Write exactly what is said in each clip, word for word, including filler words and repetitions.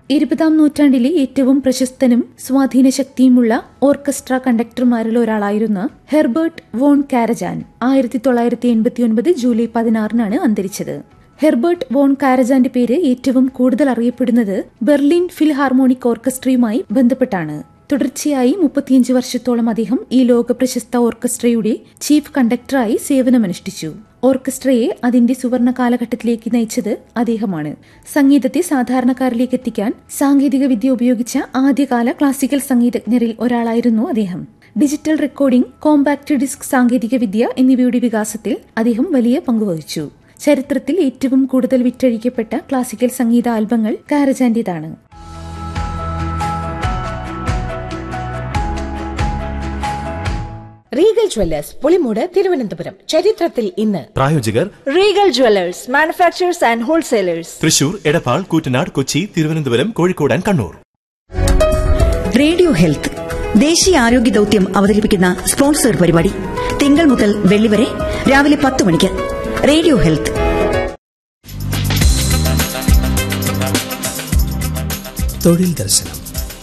ഇരുപതാം നൂറ്റാണ്ടിലെ ഏറ്റവും പ്രശസ്തനും സ്വാധീന ശക്തിയുമുള്ള ഓർക്കസ്ട്ര കണ്ടക്ടർമാരിൽ ഒരാളായിരുന്ന ഹെർബർട്ട് വോൺ കാരജാൻ ആയിരത്തി തൊള്ളായിരത്തി എൺപത്തി ഒൻപത് ജൂലൈ പതിനാറിനാണ് അന്തരിച്ചത്. ഹെർബർട്ട് വോൺ കാരജാന്റെ പേര് ഏറ്റവും കൂടുതൽ അറിയപ്പെടുന്നത് ബെർലിൻ ഫിൽഹാർമോണിക് ഓർക്കസ്ട്രയുമായി ബന്ധപ്പെട്ടാണ്. തുടർച്ചയായി മുപ്പത്തിയഞ്ച് വർഷത്തോളം അദ്ദേഹം ഈ ലോക പ്രശസ്ത ഓർക്കസ്ട്രയുടെ ചീഫ് കണ്ടക്ടറായി സേവനമനുഷ്ഠിച്ചു. ഓർക്കസ്ട്രയെ അതിന്റെ സുവർണ കാലഘട്ടത്തിലേക്ക് നയിച്ചത് അദ്ദേഹമാണ്. സംഗീതത്തെ സാധാരണക്കാരിലേക്ക് എത്തിക്കാൻ സാങ്കേതിക വിദ്യ ഉപയോഗിച്ച ആദ്യകാല ക്ലാസിക്കൽ സംഗീതജ്ഞരിൽ ഒരാളായിരുന്നു അദ്ദേഹം. ഡിജിറ്റൽ റെക്കോർഡിംഗ്, കോമ്പാക്ട് ഡിസ്ക് സാങ്കേതിക വിദ്യ എന്നിവയുടെ വികാസത്തിൽ അദ്ദേഹം വലിയ പങ്കുവഹിച്ചു. ചരിത്രത്തിൽ ഏറ്റവും കൂടുതൽ വിറ്റഴിക്കപ്പെട്ട ക്ലാസിക്കൽ സംഗീത ആൽബങ്ങൾ കാരജാന്റേതാണ്. Regal Jewellers Pulimoodu Thiruvananthapuram. ചരിത്രത്തിൽ ഇന്ന്. പ്രായോജകർ Regal Jewellers, manufacturers and wholesalers, Thrissur, Edappal, Koottanad, Kochi, Thiruvananthapuram, Kozhikode and Kannur. Radio health ദേശീയ ആരോഗ്യ ദൌത്യം അവതരിപ്പിക്കുന്ന സ്പോൺസർ പരിപാടി തിങ്കൾ മുതൽ വെള്ളി വരെ രാവിലെ പത്ത് മണിക്ക്. Radio health. തൊഴിൽ ദർശനം.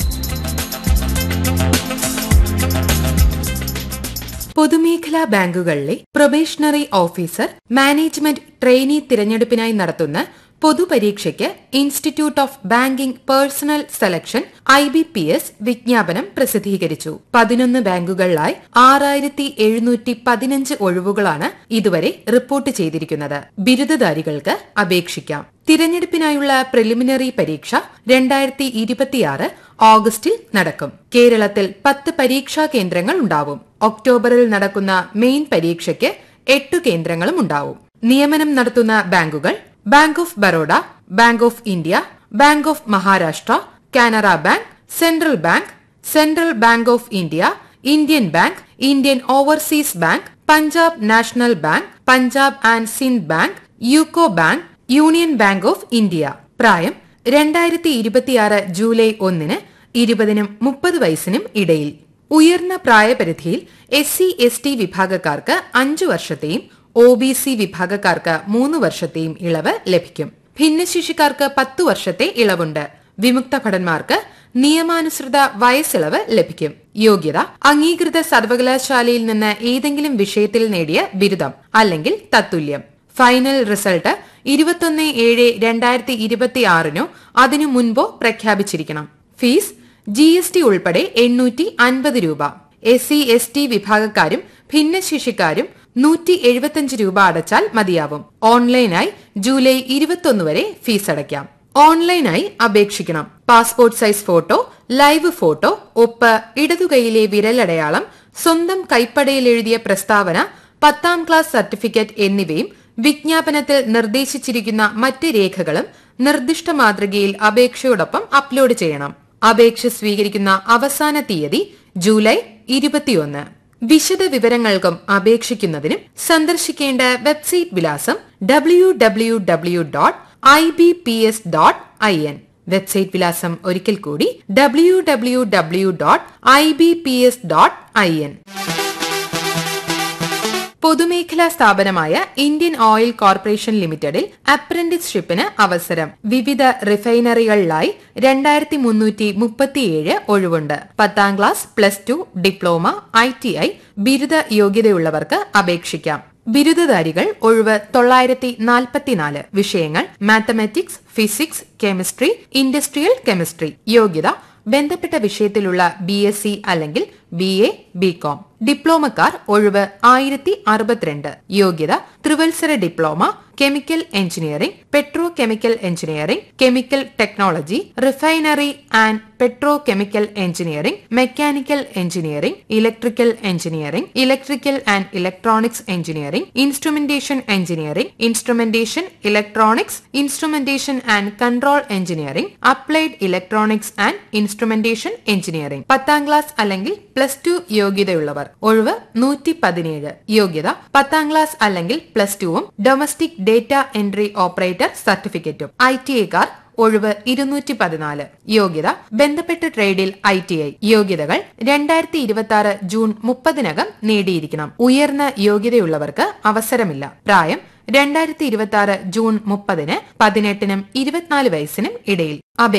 പൊതുമേഖലാ ബാങ്കുകളിലെ പ്രൊബേഷണറി ഓഫീസർ, മാനേജ്മെന്റ് ട്രെയിനി തിരഞ്ഞെടുപ്പിനായി നടത്തുന്ന പൊതുപരീക്ഷയ്ക്ക് institute of banking personal selection I B P S വിജ്ഞാപനം പ്രസിദ്ധീകരിച്ചു. പതിനൊന്ന് ബാങ്കുകളിലായി ആറായിരത്തി എഴുന്നൂറ്റി പതിനഞ്ച് ഒഴിവുകളാണ് ഇതുവരെ റിപ്പോർട്ട് ചെയ്തിരിക്കുന്നത്. ബിരുദധാരികൾക്ക് അപേക്ഷിക്കാം. തിരഞ്ഞെടുപ്പിനായുള്ള പ്രിലിമിനറി പരീക്ഷ രണ്ടായിരത്തി ഇരുപത്തിയാറ് ഓഗസ്റ്റിൽ നടക്കും. കേരളത്തിൽ പത്ത് പരീക്ഷാ കേന്ദ്രങ്ങൾ ഉണ്ടാവും. ഒക്ടോബറിൽ നടക്കുന്ന മെയിൻ പരീക്ഷയ്ക്ക് എട്ടു കേന്ദ്രങ്ങളും ഉണ്ടാവും. നിയമനം നടത്തുന്ന ബാങ്കുകൾ: bank of Baroda, bank of India, bank of Maharashtra, Canara bank, central bank, central bank of India, Indian bank, Indian overseas bank, Punjab national bank, Punjab and Sindh bank, UCO bank, union bank of India. പ്രായം രണ്ടായിരത്തി ഇരുപത്തിയാറ് ജൂലൈ ഒന്നിന് ഇരുപതിനും മുപ്പത് വയസ്സിനും ഇടയിൽ. ഉയർന്ന പ്രായപരിധിയിൽ എസ് സി എസ് ടി വിഭാഗക്കാർക്ക് അഞ്ചു വർഷത്തെയും ഒ ബി സി വിഭാഗക്കാർക്ക് മൂന്ന് വർഷത്തെയും ഇളവ് ലഭിക്കും. ഭിന്നശേഷിക്കാർക്ക് പത്തു വർഷത്തെ ഇളവുണ്ട്. വിമുക്ത ഭടന്മാർക്ക് നിയമാനുസൃത വയസ്സിളവ് ലഭിക്കും. യോഗ്യത: അംഗീകൃത സർവകലാശാലയിൽ നിന്ന് ഏതെങ്കിലും വിഷയത്തിൽ നേടിയ ബിരുദം അല്ലെങ്കിൽ തത്തുല്യം. ഫൈനൽ റിസൾട്ട് ഇരുപത്തൊന്ന് ഏഴ് രണ്ടായിരത്തി ഇരുപത്തി ആറിനോ അതിനു മുൻപോ പ്രഖ്യാപിച്ചിരിക്കണം. ഫീസ് ജി എസ് ടി ഉൾപ്പെടെ എണ്ണൂറ്റി അൻപത് രൂപ. എസ് സി എസ് ടി വിഭാഗക്കാരും ഭിന്നശേഷിക്കാരും നൂറ്റി എഴുപത്തിയഞ്ച് രൂപ അടച്ചാൽ മതിയാവും. ഓൺലൈനായി ജൂലൈ ഇരുപത്തൊന്ന് വരെ ഫീസ് അടയ്ക്കാം. ഓൺലൈനായി അപേക്ഷിക്കണം. Passport size photo, live photo, ഒപ്പ്, ഇടതുകൈയിലെ വിരലടയാളം, സ്വന്തം കൈപ്പടയിൽ എഴുതിയ പ്രസ്താവന, പത്താം ക്ലാസ് സർട്ടിഫിക്കറ്റ് എന്നിവയും വിജ്ഞാപനത്തിൽ നിർദ്ദേശിച്ചിരിക്കുന്ന മറ്റ് രേഖകളും നിർദ്ദിഷ്ട മാതൃകയിൽ അപേക്ഷയോടൊപ്പം അപ്ലോഡ് ചെയ്യണം. അപേക്ഷ സ്വീകരിക്കുന്ന അവസാന തീയതി ജൂലൈ ഇരുപത്തിയൊന്ന്. വിശദ വിവരങ്ങൾക്കും അപേക്ഷിക്കുന്നതിനും സന്ദർശിക്കേണ്ട വെബ്സൈറ്റ് വിലാസം W W W dot I B P S dot I N. Website വിലാസം ഒരിക്കൽ കൂടി W W W dot I B P S dot I N. പൊതുമേഖലാ സ്ഥാപനമായ ഇന്ത്യൻ ഓയിൽ കോർപ്പറേഷൻ ലിമിറ്റഡിൽ അപ്രന്റീസ്ഷിപ്പിന് അവസരം. വിവിധ റിഫൈനറികളിലായി രണ്ടായിരത്തി മുന്നൂറ്റി മുപ്പത്തിയേഴ് ഒഴിവുണ്ട്. പത്താം class, plus two, diploma, I T I ബിരുദ യോഗ്യതയുള്ളവർക്ക് അപേക്ഷിക്കാം. ബിരുദധാരികൾ ഒഴിവ് തൊള്ളായിരത്തി നാൽപ്പത്തിനാല്. വിഷയങ്ങൾ: mathematics, physics, chemistry, industrial chemistry. യോഗ്യത: ബന്ധപ്പെട്ട വിഷയത്തിലുള്ള ബി എസ് സി അല്ലെങ്കിൽ ബി എ, ബി കോം. ഡിപ്ലോമക്കാർ ഒഴിവ് ആയിരത്തി അറുപത്തിരണ്ട്. യോഗ്യത: ത്രിവത്സര diploma, chemical engineering, petro chemical engineering, chemical technology, refinery and petro chemical engineering, mechanical engineering, electrical engineering, electrical and electronics engineering, instrumentation engineering, instrumentation, electronics, instrumentation and control engineering, applied electronics and instrumentation engineering. പത്താം class അല്ലെങ്കിൽ plus two യോഗ്യതയുള്ളവർ ഒഴിവ് നൂറ്റി പതിനേഴ്. യോഗ്യത: പത്താം class അല്ലെങ്കിൽ plus ടുവും domestic data entry operator സർട്ടിഫിക്കറ്റും. ഐ ടി ഐക്കാർ ഒഴിവ് ഇരുന്നൂറ്റി പതിനാല്. യോഗ്യത: ബന്ധപ്പെട്ട ട്രേഡിൽ ഐ ടി ഐ. യോഗ്യതകൾ രണ്ടായിരത്തി ഇരുപത്തി ആറ് ജൂൺ മുപ്പതിനകം നേടിയിരിക്കണം. ഉയർന്ന യോഗ്യതയുള്ളവർക്ക് അവസരമില്ല. പ്രായം രണ്ടായിരത്തി ഇരുപത്തി ആറ് ജൂൺ മുപ്പതിന് പതിനെട്ടിനും ഇരുപത്തിനാല് വയസ്സിനും ഇടയിൽ.